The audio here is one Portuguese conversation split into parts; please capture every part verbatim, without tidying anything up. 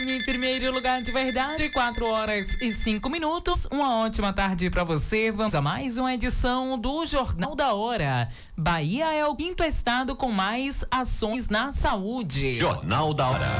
Em primeiro lugar de verdade, quatro horas e cinco minutos. Uma ótima tarde para você. Vamos a mais uma edição do Jornal da Hora. Bahia é o quinto estado com mais ações na saúde. Jornal da Hora.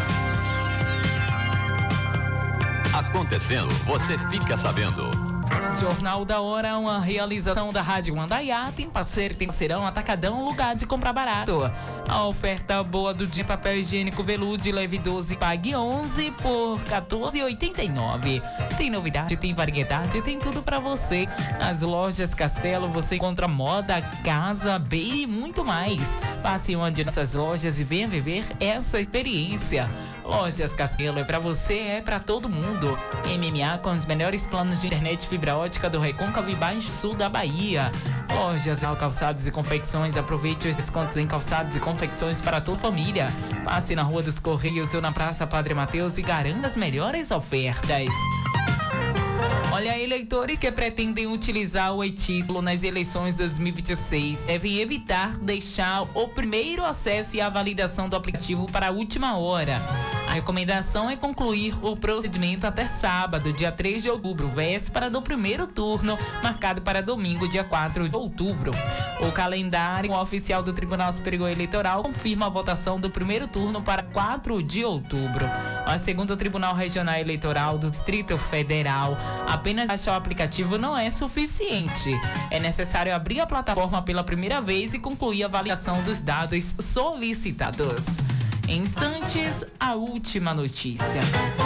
Acontecendo, você fica sabendo. Jornal da Hora, uma realização da Rádio Andaiá, tem parceiro, tem serão, atacadão, lugar de comprar barato. A oferta boa do dia, papel higiênico velude, leve doze, pague onze por quatorze e oitenta e nove. Tem novidade, tem variedade, tem tudo pra você. Nas lojas Castelo você encontra moda, casa, baby e muito mais. Passe uma de nossas lojas e venha viver essa experiência. Lojas Castelo é pra você, é pra todo mundo. M M A com os melhores planos de internet fibra ótica do Recôncavo e Baixo Sul da Bahia. Lojas Calçados e Confecções, aproveite os descontos em calçados e confecções para toda a família. Passe na Rua dos Correios ou na Praça Padre Mateus e garanta as melhores ofertas. Olha, eleitores que pretendem utilizar o e-título nas eleições dois mil e vinte e seis devem evitar deixar o primeiro acesso e a validação do aplicativo para a última hora. A recomendação é concluir o procedimento até sábado, dia três de outubro, véspera do primeiro turno, marcado para domingo, dia quatro de outubro. O calendário oficial do Tribunal Superior Eleitoral confirma a votação do primeiro turno para quatro de outubro. Mas, segundo o Tribunal Regional Eleitoral do Distrito Federal, apenas baixar o aplicativo não é suficiente. É necessário abrir a plataforma pela primeira vez e concluir a validação dos dados solicitados. Em instantes, a última notícia.